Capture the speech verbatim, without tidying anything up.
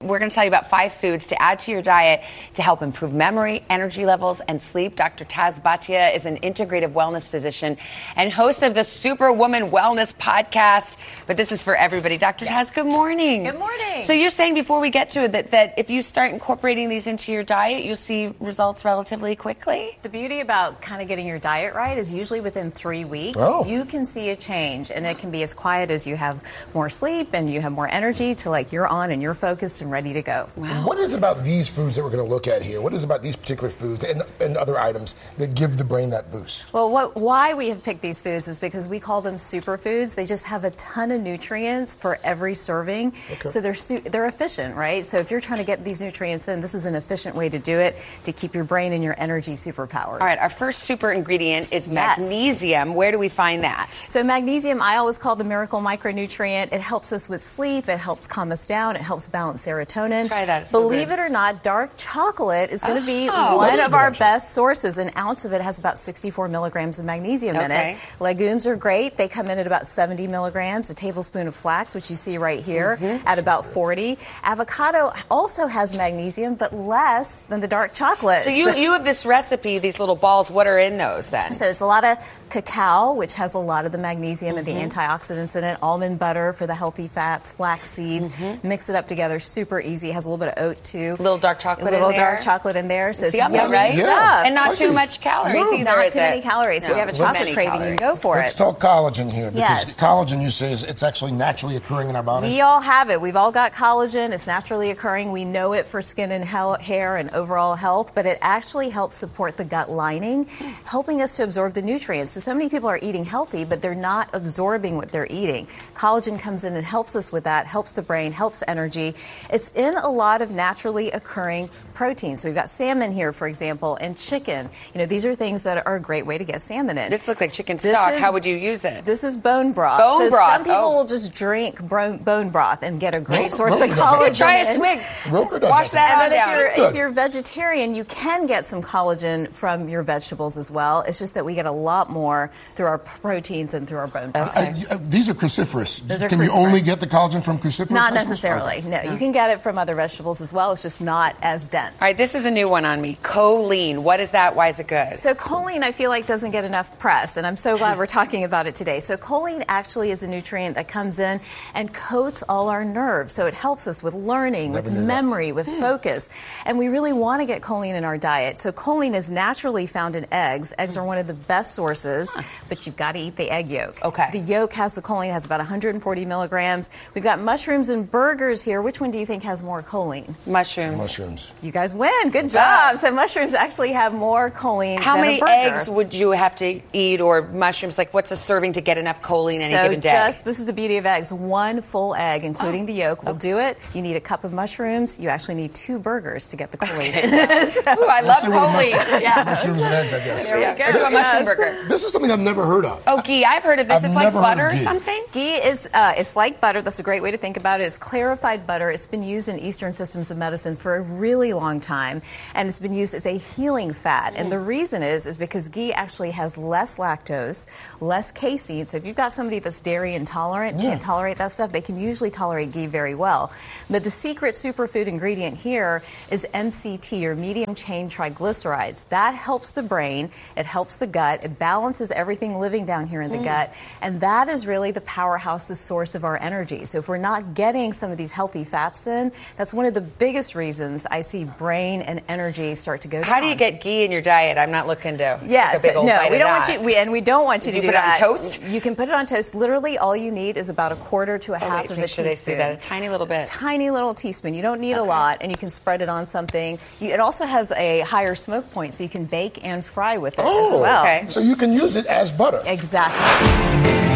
we're going to tell you about five foods to add to your diet to help improve memory, energy levels, and sleep. Doctor Taz Bhatia is an integrative wellness physician and host of the Superwoman Wellness podcast. But this is for everybody. Doctor Yes. Taz, good morning. Good morning. So you're saying before we get to it that, that if you start incorporating these into your diet, you'll see results relatively quickly? The beauty about kind of getting your diet right is usually within three weeks, oh. you can see a change. And it can be as quiet as you have more sleep and you have more energy to like you're on and you're focused and ready to go. Wow. What is it about these foods that we're going to look at here? What is it about these particular foods and, and other items that give the brain that boost? Well, what, why we have picked these foods is because we call them superfoods. They just have a ton of nutrients for every serving. Okay. So they're su- they're efficient, right? So if you're trying to get these nutrients in, this is an efficient way to do it to keep your brain and your energy superpowered. All right, our first super ingredient is Yes. magnesium. Where do we find that? So magnesium, I always call the miracle micronutrient. It helps us with sleep. It helps calm us down. It helps balance serotonin. Try that. It's so Believe good. it or not, dark chocolate is going to be Oh. one That is of our good, best sources. An ounce of it has about sixty-four milligrams of magnesium in Okay. it. Legumes are great. They come in at about seventy milligrams. A tablespoon of flax, which you see right here, Mm-hmm. at about forty. Avocado also has magnesium, but less than the dark chocolate. So you, you have this recipe, these little balls. What are in those then? So it's a lot of cacao, which has a lot of the magnesium Mm-hmm. and the antioxidants in it. Almond butter for the healthy fats, flax seeds. Mm-hmm. Mix it up together, super easy. Has a little bit of oat too. A little dark chocolate A little in there. dark chocolate in there. So it's, It's yummy, yummy right? stuff. Yeah. And not Like too this. much calories No, either, Not is too it? many calories. So No, we have a too chocolate many craving. calories. You go for Let's it. talk collagen here, because Yes. collagen, you say, is it's actually naturally occurring in our bodies. We all have it. We've all got collagen. It's naturally occurring. We know it for skin and hel- hair and overall health, but it actually helps support the gut lining, helping us to absorb the nutrients. So, so many people are eating healthy, but they're not absorbing what they're eating. Collagen comes in and helps us with that, helps the brain, helps energy. It's in a lot of naturally occurring proteins. So we've got salmon here, for example, and chicken. You know, these are things that are a great way to get salmon in. This looks like chicken This stock. is- How would you use it? This is bone broth. Bone so broth, Some people oh. will just drink bro- bone broth and get a great Roker- source of Roker does that. collagen. Try a in. swig. Roker does Wash that. that on And then down. if you're, Good. if you're vegetarian, you can get some collagen from your vegetables as well. It's just that we get a lot more through our proteins and through our bone broth. Uh, uh, these are cruciferous. Those are Can you cruciferous. only get the collagen from cruciferous? Not vegetables? necessarily. Okay. No, you can get it from other vegetables as well. It's just not as dense. All right, this is a new one on me. Choline. What is that? Why is it good? So choline, I feel like, doesn't get enough press, and I'm so glad we're talking about it today. So choline actually is a nutrient that comes in and coats all our nerves. So it helps us with learning, Never with knew that. memory, with focus. And we really want to get choline in our diet. So choline is naturally found in eggs. Eggs are one of the best sources, but you've got to eat the egg yolk. Okay. The yolk has the choline, has about one hundred forty milligrams. We've got mushrooms and burgers here. Which one do you think has more choline? Mushrooms. Mushrooms. You guys win. Good job. So mushrooms actually have more choline How than many a burger. eggs would you have to eat, or mushrooms? Like, what's a serving to get enough choline any so given day? just this is the beauty of eggs. One full egg, including the yolk, will do it. You need a cup of mushrooms. You actually need two burgers to get the choline. Ooh, I love Let's see what choline. mushroom- Yeah. Mushrooms and eggs, I guess. There we Yeah. go. Or do a mushroom Yes. burger. This is something I've never heard of. Oh, ghee. I've heard of this. I've it's like never heard of butter or ghee. something. Ghee is uh, it's like butter. That's a great way to think about it. It's clarified butter. It's been used in Eastern systems of medicine for a really long time, and it's been used as a healing fat. And the reason is is because ghee actually has less lactose, less casein. So if you've got somebody that's dairy intolerant, Yeah. can't tolerate that stuff, they can usually tolerate ghee very well. But the secret superfood ingredient here is M C T, or medium chain triglycerides. That helps the brain. It helps the gut. It balances everything living down here in the gut. And that is really the powerhouse, the source of our energy. So if we're not getting some of these healthy fats in, that's one of the biggest reasons I see brain and energy start to go down. How do you get ghee in your diet? I'm not looking to Yeah, take a big so- old no, bite we of don't want that. you, we, and we don't want you Did to you do put it on that. toast? You can put it on toast. Literally, all you need is about a quarter to a Oh, half wait, of make a sure they see teaspoon. that. A tiny little bit. Tiny little teaspoon. You don't need a Okay. lot, and you can spread it on something. You, it also has a higher smoke point, so you can bake and fry with it Oh, as well. okay. So you can use it as butter. Exactly.